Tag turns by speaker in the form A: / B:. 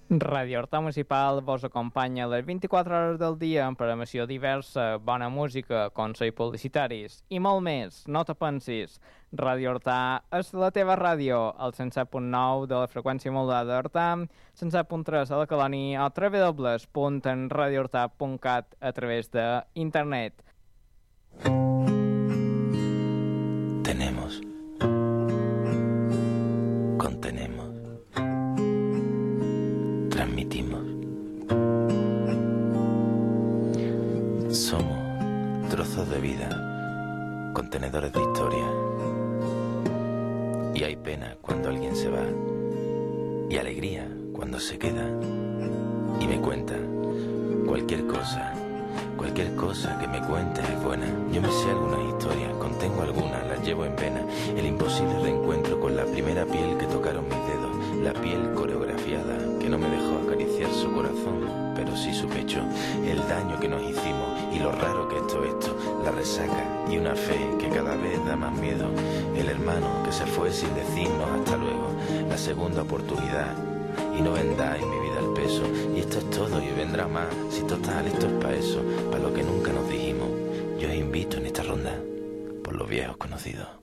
A: Radio Horta Municipal vos acompanya les 24 hores del dia amb programació diversa, bona música, consells publicitaris i molt més. No te pensis, Radio Horta és la teva ràdio, el 107.9 de la freqüència modulada d'Horta, 107.3 a la Colònia o www.radiohorta.cat a través d'internet.
B: Tenemos, contenemos, transmitimos. Somos trozos de vida, contenedores de historia. Y hay pena cuando alguien se va, y alegría cuando se queda. Y me cuenta cualquier cosa que me cuentes es buena. Yo me sé algunas historias, contengo algunas, las llevo en pena. El imposible reencuentro con la primera piel que tocaron mis dedos, la piel coreografiada que no me dejó acariciar su corazón, pero sí su pecho. El daño que nos hicimos y lo raro que es todo esto, la resaca y una fe que cada vez da más miedo. El hermano que se fue sin decirnos hasta luego, la segunda oportunidad. Y no vendáis mi vida al peso. Y esto es todo y vendrá más. Si total, esto es para eso, para lo que nunca nos dijimos. Yo os invito en esta ronda por los viejos conocidos.